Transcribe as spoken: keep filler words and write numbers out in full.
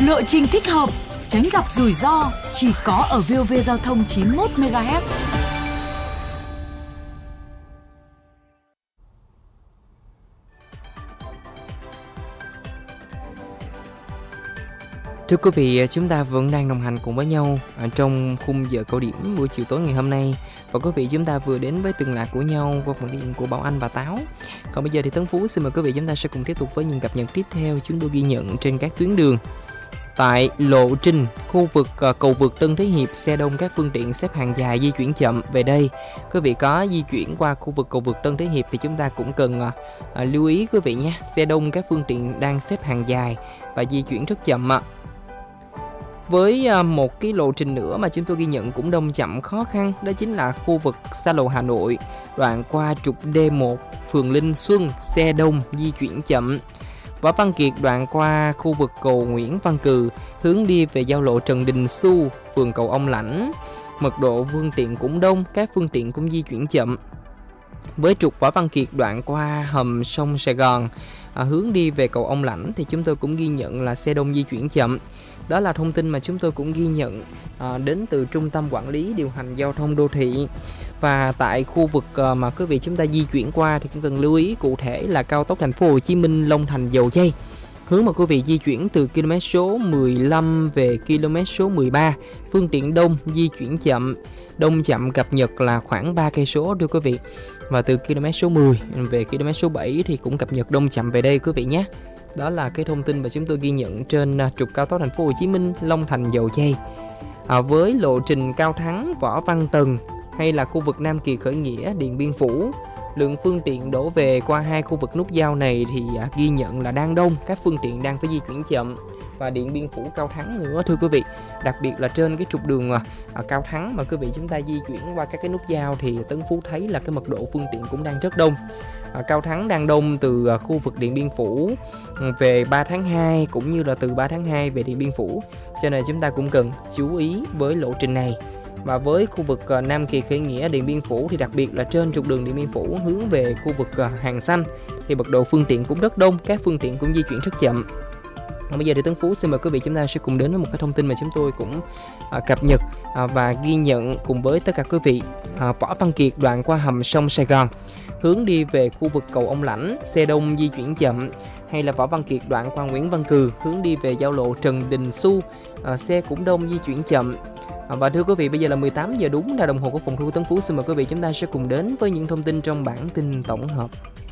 lộ trình thích hợp, tránh gặp rủi ro, chỉ có ở vê o vê Giao thông chín mươi mốt mê ga héc. Thưa quý vị, chúng ta vẫn đang đồng hành cùng với nhau trong khung giờ cao điểm buổi chiều tối ngày hôm nay. Và quý vị, chúng ta vừa đến với từng lạc của nhau qua phần điện của Bảo Anh và Táo. Còn bây giờ thì Tấn Phú xin mời quý vị chúng ta sẽ cùng tiếp tục với những cập nhật tiếp theo chúng tôi ghi nhận trên các tuyến đường. Tại lộ trình khu vực cầu vượt Tân Thế Hiệp, xe đông các phương tiện xếp hàng dài di chuyển chậm về đây. Quý vị có di chuyển qua khu vực cầu vượt Tân Thế Hiệp thì chúng ta cũng cần à, lưu ý quý vị nhé. Xe đông các phương tiện đang xếp hàng dài và di chuyển rất chậm ạ. Với một cái lộ trình nữa mà chúng tôi ghi nhận cũng đông chậm khó khăn, đó chính là khu vực xa lộ Hà Nội, đoạn qua trục D một, phường Linh Xuân, xe đông di chuyển chậm. Võ Văn Kiệt đoạn qua khu vực cầu Nguyễn Văn Cừ, hướng đi về giao lộ Trần Đình Xu, phường Cầu Ông Lãnh. Mật độ phương tiện cũng đông, các phương tiện cũng di chuyển chậm. Với trục Võ Văn Kiệt đoạn qua hầm sông Sài Gòn, à, hướng đi về cầu Ông Lãnh thì chúng tôi cũng ghi nhận là xe đông di chuyển chậm. Đó là thông tin mà chúng tôi cũng ghi nhận à, đến từ Trung tâm Quản lý Điều hành Giao thông Đô thị. Và tại khu vực à, mà quý vị chúng ta di chuyển qua thì cũng cần lưu ý cụ thể là cao tốc Thành phố Hồ Chí Minh Long Thành Dầu Giây. Hướng mà quý vị di chuyển từ km số mười lăm về km số mười ba, phương tiện đông di chuyển chậm. Đông chậm cập nhật là khoảng ba cây số thưa quý vị. Và từ km số mười về km số bảy thì cũng cập nhật đông chậm về đây quý vị nhé. Đó là cái thông tin mà chúng tôi ghi nhận trên trục cao tốc Thành phố Hồ Chí Minh Long Thành Dầu Giây. À, với lộ trình Cao Thắng Võ Văn Tần hay là khu vực Nam Kỳ Khởi Nghĩa Điện Biên Phủ, lượng phương tiện đổ về qua hai khu vực nút giao này thì à, ghi nhận là đang đông, các phương tiện đang phải di chuyển chậm. Và Điện Biên Phủ Cao Thắng nữa thưa quý vị, đặc biệt là trên cái trục đường à, Cao Thắng mà quý vị chúng ta di chuyển qua các cái nút giao thì Tấn Phú thấy là cái mật độ phương tiện cũng đang rất đông. À, Cao Thắng đang đông từ à, khu vực Điện Biên Phủ về ba tháng hai cũng như là từ ba tháng hai về Điện Biên Phủ, cho nên chúng ta cũng cần chú ý với lộ trình này. Và với khu vực à, Nam Kỳ Khởi Nghĩa Điện Biên Phủ thì đặc biệt là trên trục đường Điện Biên Phủ hướng về khu vực à, Hàng Xanh thì mật độ phương tiện cũng rất đông, các phương tiện cũng di chuyển rất chậm. Và bây giờ thì Tấn Phú xin mời quý vị chúng ta sẽ cùng đến với một cái thông tin mà chúng tôi cũng à, cập nhật à, và ghi nhận cùng với tất cả quý vị. à, Võ Văn Kiệt đoạn qua hầm sông Sài Gòn, hướng đi về khu vực cầu Ông Lãnh, xe đông di chuyển chậm. Hay là Võ Văn Kiệt đoạn qua Nguyễn Văn Cừ, hướng đi về giao lộ Trần Đình Xu, à, xe cũng đông di chuyển chậm. à, Và thưa quý vị, bây giờ là mười tám giờ đúng là đồng hồ của phòng thu Tấn Phú. Xin mời quý vị chúng ta sẽ cùng đến với những thông tin trong bản tin tổng hợp.